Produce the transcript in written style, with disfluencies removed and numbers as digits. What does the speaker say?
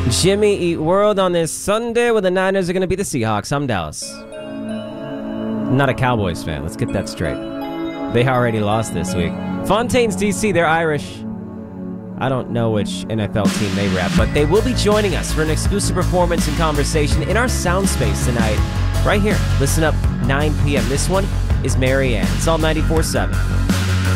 Jimmy Eat World on this Sunday where the Niners are going to be the Seahawks. I'm Dallas. I'm not a Cowboys fan. Let's get that straight. They already lost this week. Fontaine's DC, they're Irish. I don't know which NFL team they rep, but they will be joining us for an exclusive performance and conversation in our sound space tonight. Right here. Listen up, 9 p.m. This one is Marianne. It's all 94.7.